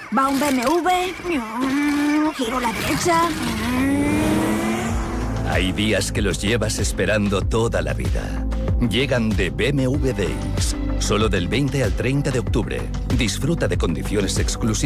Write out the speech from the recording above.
Va un BMW. Giro a la derecha. Hay días que los llevas esperando toda la vida. Llegan de BMW Days. Solo del 20 al 30 de octubre. Disfruta de condiciones exclusivas.